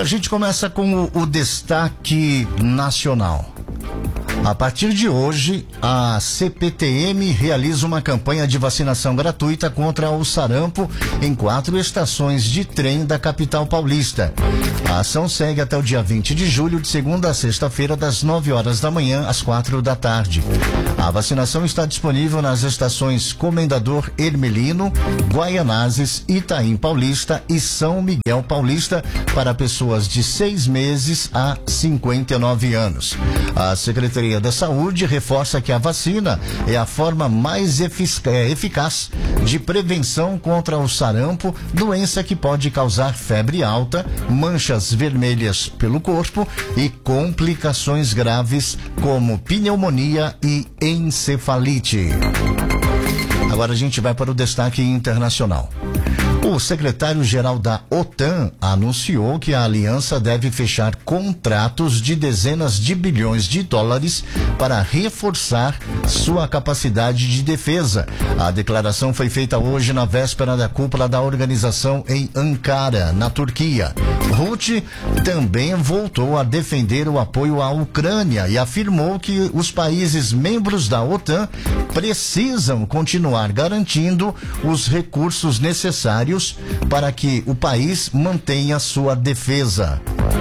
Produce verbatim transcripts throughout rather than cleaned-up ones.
a gente começa com o, o destaque nacional. A partir de hoje, a C P T M realiza uma campanha de vacinação gratuita contra o sarampo em quatro estações de trem da capital paulista. A ação segue até o dia vinte de julho, de segunda a sexta-feira, das nove horas da manhã às quatro da tarde. A vacinação está disponível nas estações Comendador Hermelino, Guaianazes, Itaim Paulista e São Miguel Paulista para pessoas de seis meses a cinquenta e nove anos. A Secretaria da Saúde reforça que a vacina é a forma mais eficaz de prevenção contra o sarampo, doença que pode causar febre alta, manchas vermelhas pelo corpo e complicações graves como pneumonia e encefalite. Agora a gente vai para o destaque internacional. O secretário-geral da OTAN anunciou que a aliança deve fechar contratos de dezenas de bilhões de dólares para reforçar sua capacidade de defesa. A declaração foi feita hoje na véspera da cúpula da organização em Ankara, na Turquia. Rutte também voltou a defender o apoio à Ucrânia e afirmou que os países membros da OTAN precisam continuar garantindo os recursos necessários para que o país mantenha sua defesa.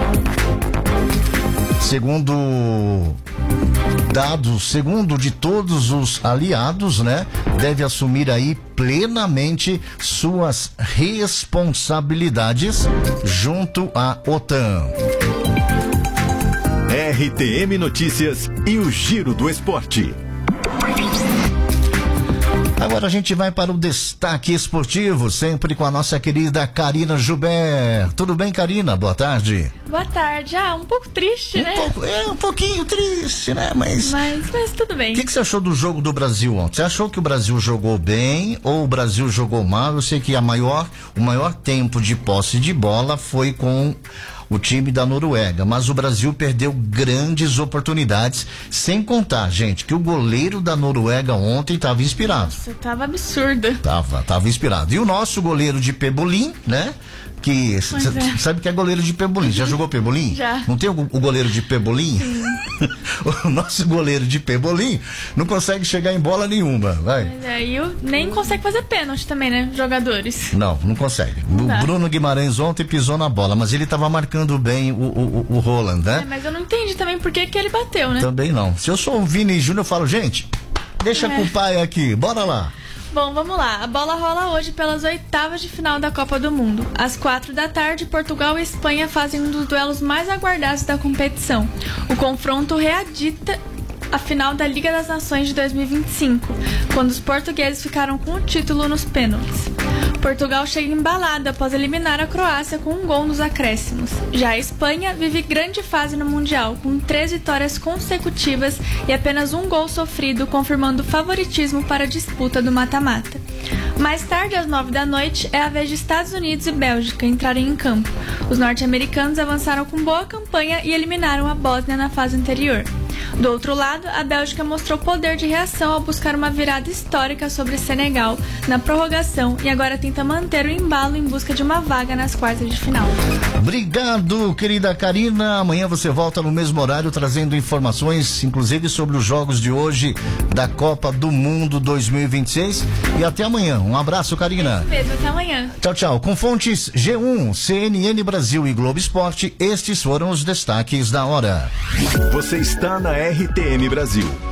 Segundo dados, segundo de todos os aliados, né, deve assumir aí plenamente suas responsabilidades junto à OTAN. R T M Notícias e o Giro do Esporte. Agora a gente vai para o destaque esportivo, sempre com a nossa querida Karina Joubert. Tudo bem, Karina? Boa tarde. Boa tarde. Ah, um pouco triste, um né? Pouco, é, um pouquinho triste, né? Mas, mas, mas tudo bem. O que, que você achou do jogo do Brasil ontem? Você achou que o Brasil jogou bem ou o Brasil jogou mal? Eu sei que a maior, o maior tempo de posse de bola foi com o time da Noruega, mas o Brasil perdeu grandes oportunidades, sem contar, gente, que o goleiro da Noruega ontem estava inspirado. Nossa, tava absurdo. Tava, tava inspirado. E o nosso goleiro de Pebolim, né? Que é. sabe que é goleiro de Pebolim. Já jogou Pebolim? Já. Não tem o, o goleiro de Pebolim? Sim. O nosso goleiro de Pebolim não consegue chegar em bola nenhuma, vai. Mas aí eu nem consegue fazer pênalti também, né? Jogadores. Não, não consegue. Não o dá. Bruno Guimarães ontem pisou na bola, mas ele tava marcando bem o, o, o Roland, né? É, mas eu não entendi também por que que ele bateu, né? Também não. Se eu sou o Vini Júnior, eu falo, gente, deixa é. com o pai aqui, bora lá. Bom, vamos lá. A bola rola hoje pelas oitavas de final da Copa do Mundo. Às quatro da tarde, Portugal e Espanha fazem um dos duelos mais aguardados da competição. O confronto readita a final da Liga das Nações de dois mil e vinte e cinco, quando os portugueses ficaram com o título nos pênaltis. Portugal chega embalada após eliminar a Croácia com um gol nos acréscimos. Já a Espanha vive grande fase no Mundial, com três vitórias consecutivas e apenas um gol sofrido, confirmando o favoritismo para a disputa do mata-mata. Mais tarde, às nove da noite, é a vez de Estados Unidos e Bélgica entrarem em campo. Os norte-americanos avançaram com boa campanha e eliminaram a Bósnia na fase anterior. Do outro lado, a Bélgica mostrou poder de reação ao buscar uma virada histórica sobre Senegal na prorrogação e agora tenta manter o embalo em busca de uma vaga nas quartas de final. Obrigado, querida Karina. Amanhã você volta no mesmo horário trazendo informações, inclusive sobre os jogos de hoje da Copa do Mundo dois mil e vinte e seis. E até amanhã. Um abraço, Karina. É isso mesmo, até amanhã. Tchau, tchau. Com fontes G um, C N N Brasil e Globo Esporte, estes foram os destaques da hora. Você está na R T M Brasil.